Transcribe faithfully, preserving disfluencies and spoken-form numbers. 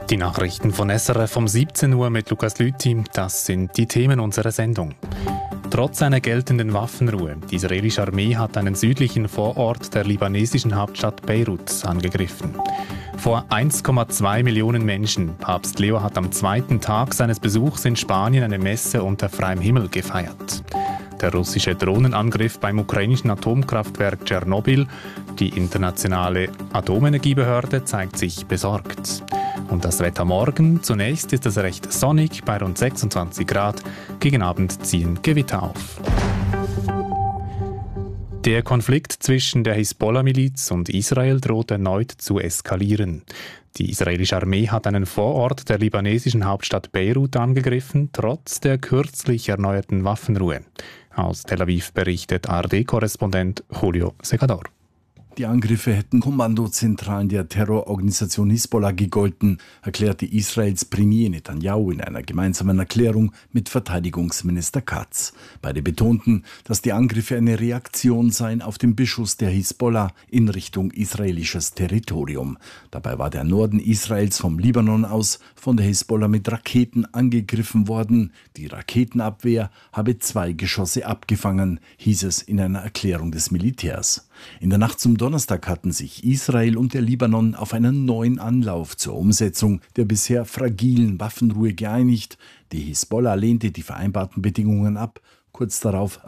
Die Nachrichten von S R F um siebzehn Uhr mit Lukas Lüthi, das sind die Themen unserer Sendung. Trotz einer geltenden Waffenruhe, die israelische Armee hat einen südlichen Vorort der libanesischen Hauptstadt Beirut angegriffen. Vor eins Komma zwei Millionen Menschen. Papst Leo hat am zweiten Tag seines Besuchs in Spanien eine Messe unter freiem Himmel gefeiert. Der russische Drohnenangriff beim ukrainischen Atomkraftwerk Tschernobyl. Die internationale Atomenergiebehörde zeigt sich besorgt. Und das Wetter morgen. Zunächst ist es recht sonnig bei rund sechsundzwanzig Grad. Gegen Abend ziehen Gewitter auf. Der Konflikt zwischen der Hisbollah-Miliz und Israel droht erneut zu eskalieren. Die israelische Armee hat einen Vorort der libanesischen Hauptstadt Beirut angegriffen, trotz der kürzlich erneuerten Waffenruhe. Aus Tel Aviv berichtet A R D-Korrespondent Julio Segador. Die Angriffe hätten Kommandozentralen der Terrororganisation Hisbollah gegolten, erklärte Israels Premier Netanyahu in einer gemeinsamen Erklärung mit Verteidigungsminister Katz. Beide betonten, dass die Angriffe eine Reaktion seien auf den Beschuss der Hisbollah in Richtung israelisches Territorium. Dabei war der Norden Israels vom Libanon aus von der Hisbollah mit Raketen angegriffen worden. Die Raketenabwehr habe zwei Geschosse abgefangen, hieß es in einer Erklärung des Militärs. In der Nacht zum Donnerstag hatten sich Israel und der Libanon auf einen neuen Anlauf zur Umsetzung der bisher fragilen Waffenruhe geeinigt. Die Hisbollah lehnte die vereinbarten Bedingungen ab. Kurz darauf